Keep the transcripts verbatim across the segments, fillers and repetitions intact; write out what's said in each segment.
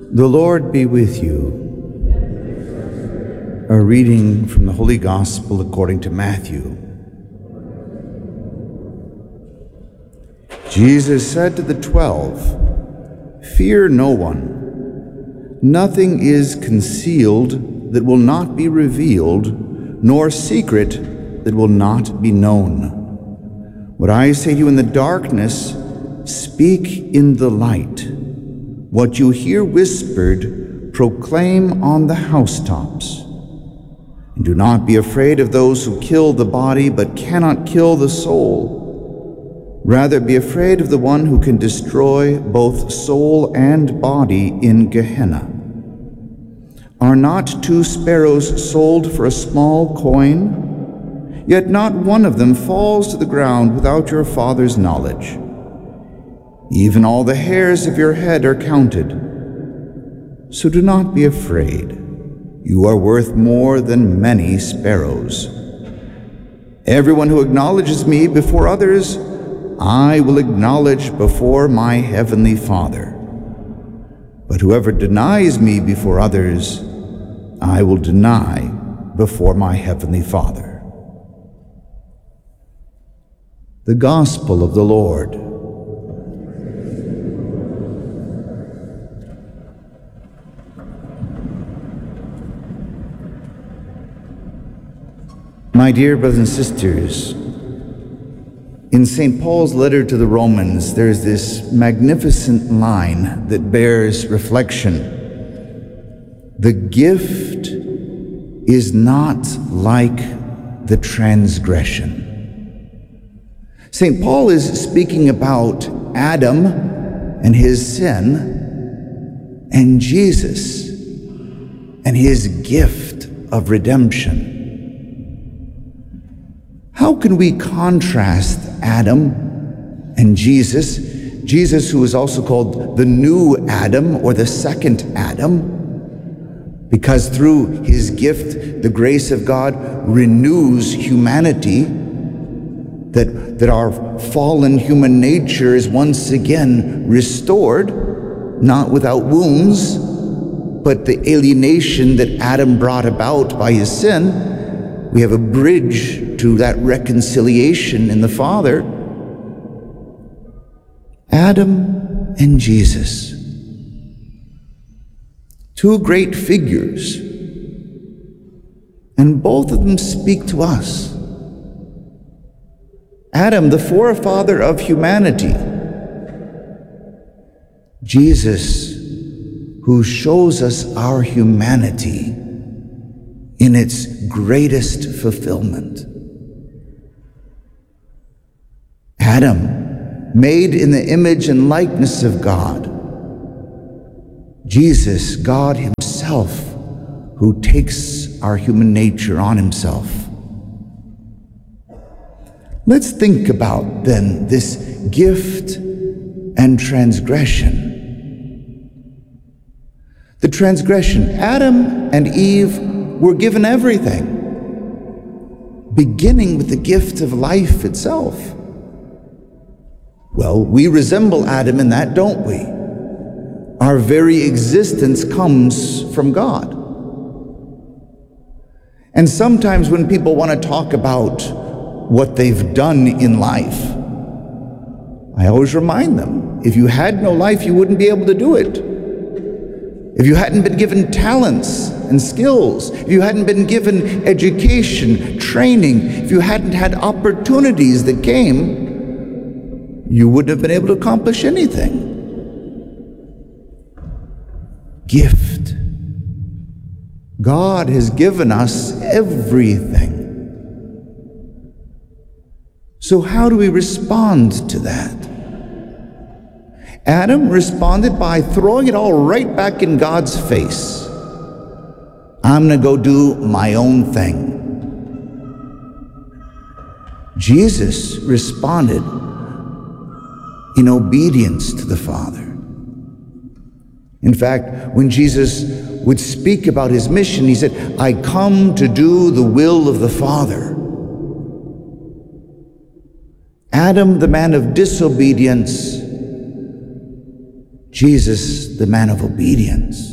The Lord be with you. A reading from the Holy Gospel according to Matthew. Jesus said to the twelve, "Fear no one. Nothing is concealed that will not be revealed, nor secret that will not be known. What I say to you in the darkness, speak in the light. What you hear whispered, proclaim on the housetops. And do not be afraid of those who kill the body but cannot kill the soul. Rather be afraid of the one who can destroy both soul and body in Gehenna. Are not two sparrows sold for a small coin? Yet not one of them falls to the ground without your Father's knowledge. Even all the hairs of your head are counted. So do not be afraid. You are worth more than many sparrows. Everyone who acknowledges me before others, I will acknowledge before my heavenly Father. But whoever denies me before others, I will deny before my heavenly Father." The Gospel of the Lord. My dear brothers and sisters, in Saint Paul's letter to the Romans, there's this magnificent line that bears reflection. The gift is not like the transgression. Saint Paul is speaking about Adam and his sin, and Jesus and his gift of redemption. How can we contrast Adam and Jesus, Jesus who is also called the new Adam or the second Adam, because through his gift, the grace of God renews humanity, that, that our fallen human nature is once again restored, not without wounds, but the alienation that Adam brought about by his sin. We have a bridge to that reconciliation in the Father. Adam and Jesus, two great figures, and both of them speak to us. Adam, the forefather of humanity. Jesus, who shows us our humanity in its greatest fulfillment. Adam, made in the image and likeness of God. Jesus, God himself, who takes our human nature on himself. Let's think about then this gift and transgression. The transgression, Adam and Eve were given everything, beginning with the gift of life itself. Well, we resemble Adam in that, don't we? Our very existence comes from God. And sometimes when people want to talk about what they've done in life, I always remind them, if you had no life, you wouldn't be able to do it. If you hadn't been given talents and skills, if you hadn't been given education, training, if you hadn't had opportunities that came, you wouldn't have been able to accomplish anything. Gift. God has given us everything. So how do we respond to that? Adam responded by throwing it all right back in God's face. I'm going to go do my own thing. Jesus responded in obedience to the Father. In fact, when Jesus would speak about his mission, he said, I come to do the will of the Father. Adam, the man of disobedience, Jesus, the man of obedience.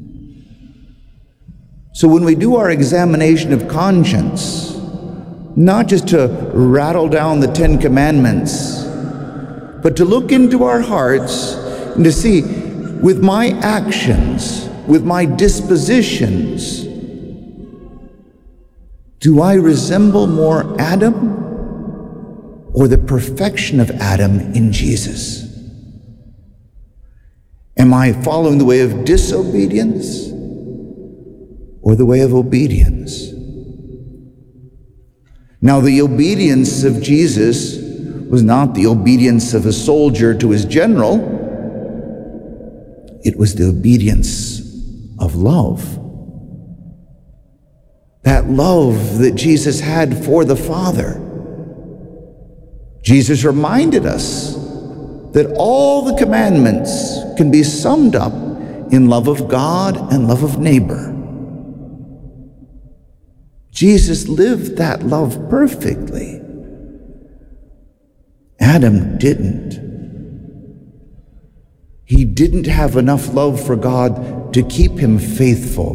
So when we do our examination of conscience, not just to rattle down the Ten Commandments, but to look into our hearts and to see, with my actions, with my dispositions, do I resemble more Adam or the perfection of Adam in Jesus? Am I following the way of disobedience or the way of obedience? Now, the obedience of Jesus was not the obedience of a soldier to his general. It was the obedience of love. That love that Jesus had for the Father. Jesus reminded us that all the commandments can be summed up in love of God and love of neighbor. Jesus lived that love perfectly. Adam didn't. He didn't have enough love for God to keep him faithful.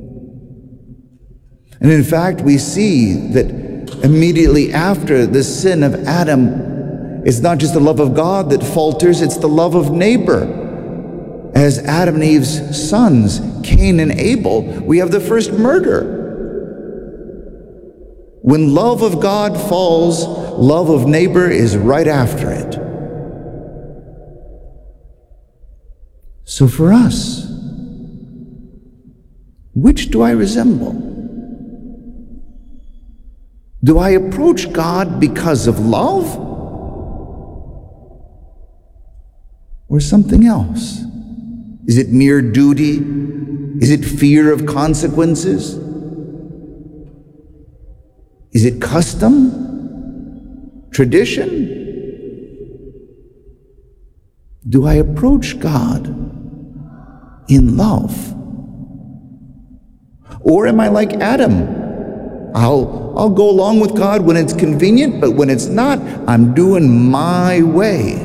And in fact, we see that immediately after the sin of Adam, it's not just the love of God that falters, it's the love of neighbor. As Adam and Eve's sons, Cain and Abel, we have the first murder. When love of God falls, love of neighbor is right after it. So for us, which do I resemble? Do I approach God because of love or something else? Is it mere duty? Is it fear of consequences? Is it custom? Tradition? Do I approach God in love? Or am I like Adam? I'll, I'll go along with God when it's convenient, but when it's not, I'm doing my way,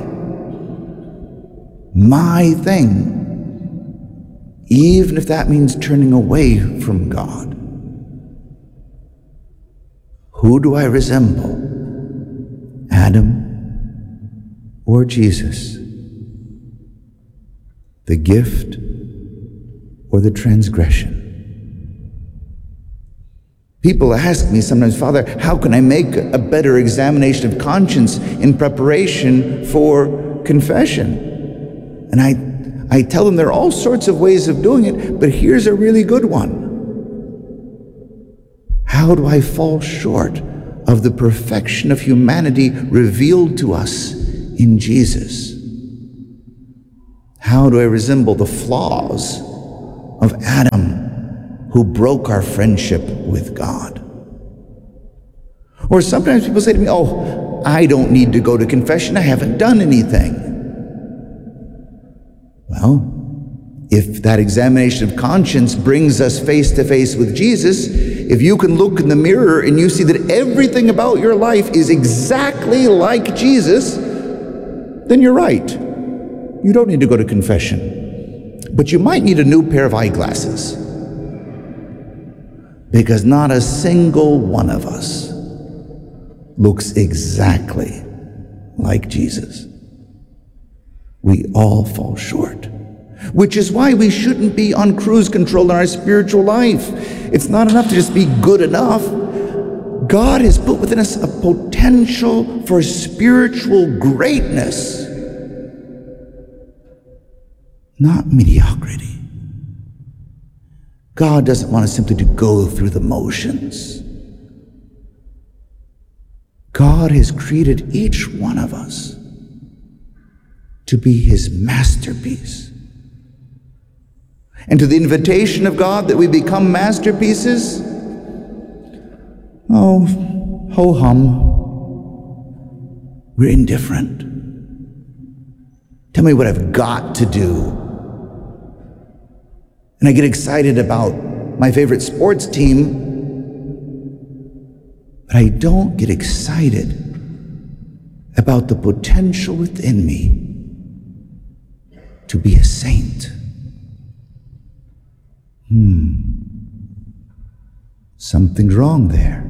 my thing, even if that means turning away from God. Who do I resemble? Adam or Jesus? The gift or the transgression? People ask me sometimes, Father, how can I make a better examination of conscience in preparation for confession? And I, I tell them there are all sorts of ways of doing it, but here's a really good one. How do I fall short of the perfection of humanity revealed to us in Jesus? How do I resemble the flaws of Adam, who broke our friendship with God? Or sometimes people say to me, oh, I don't need to go to confession, I haven't done anything. Well, if that examination of conscience brings us face to face with Jesus, if you can look in the mirror and you see that everything about your life is exactly like Jesus, then you're right. You don't need to go to confession. But you might need a new pair of eyeglasses, because not a single one of us looks exactly like Jesus. We all fall short, which is why we shouldn't be on cruise control in our spiritual life. It's not enough to just be good enough. God has put within us a potential for spiritual greatness, not mediocrity. God doesn't want us simply to go through the motions. God has created each one of us to be his masterpiece. And to the invitation of God that we become masterpieces, oh, ho-hum, we're indifferent. Tell me what I've got to do. And I get excited about my favorite sports team, but I don't get excited about the potential within me to be a saint. Hmm. Something's wrong there.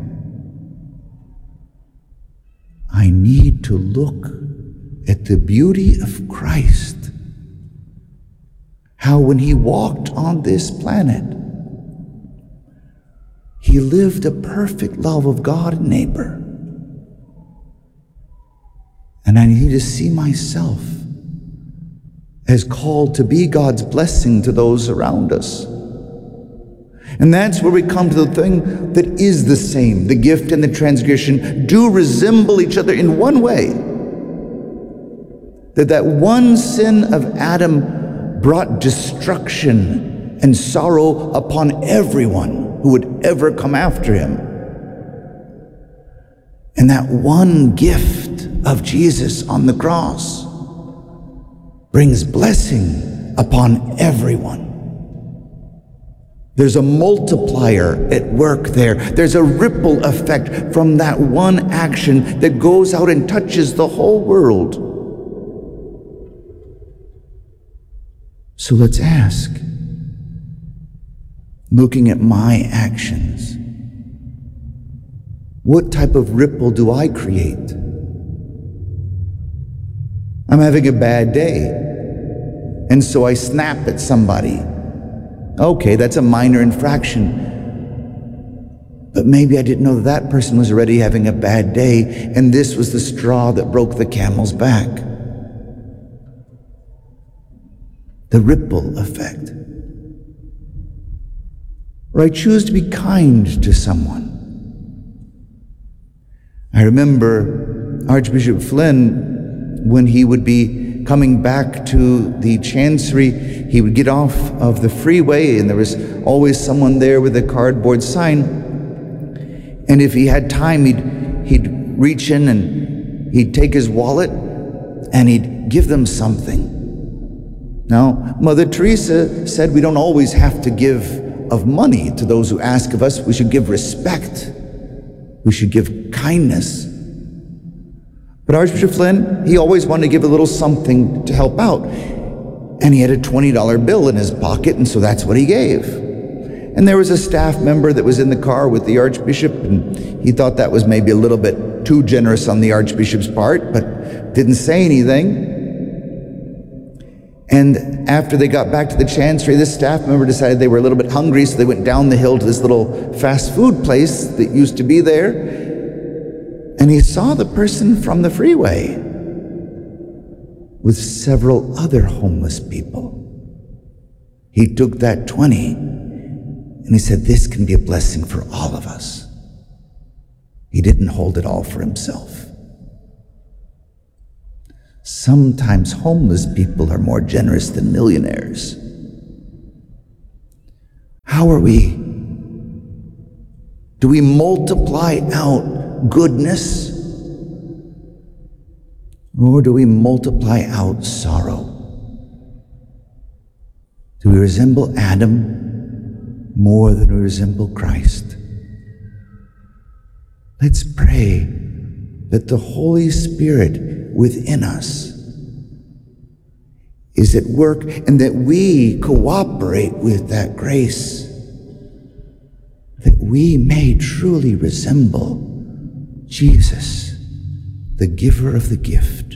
I need to look at the beauty of Christ. How when he walked on this planet, he lived a perfect love of God and neighbor. And I need to see myself as called to be God's blessing to those around us. And that's where we come to the thing that is the same. The gift and the transgression do resemble each other in one way. That that one sin of Adam brought destruction and sorrow upon everyone who would ever come after him. And that one gift of Jesus on the cross brings blessing upon everyone. There's a multiplier at work there. There's a ripple effect from that one action that goes out and touches the whole world. So let's ask, looking at my actions, what type of ripple do I create? I'm having a bad day, and so I snap at somebody. Okay, that's a minor infraction. But maybe I didn't know that that person was already having a bad day, and this was the straw that broke the camel's back. The ripple effect. Or I choose to be kind to someone. I remember Archbishop Flynn, when he would be coming back to the chancery, he would get off of the freeway and there was always someone there with a cardboard sign. And if he had time, he'd, he'd reach in and he'd take his wallet and he'd give them something. Now, Mother Teresa said we don't always have to give of money to those who ask of us. We should give respect. We should give kindness. But Archbishop Flynn, he always wanted to give a little something to help out. And he had a twenty dollar bill in his pocket, and so that's what he gave. And there was a staff member that was in the car with the Archbishop, and he thought that was maybe a little bit too generous on the Archbishop's part, but didn't say anything. And after they got back to the chancery, this staff member decided they were a little bit hungry, so they went down the hill to this little fast food place that used to be there. And he saw the person from the freeway with several other homeless people. He took that twenty and he said, this can be a blessing for all of us. He didn't hold it all for himself. Sometimes homeless people are more generous than millionaires. How are we? Do we multiply out goodness, or do we multiply out sorrow? Do we resemble Adam more than we resemble Christ? Let's pray that the Holy Spirit within us is at work and that we cooperate with that grace, that we may truly resemble Jesus, the giver of the gift.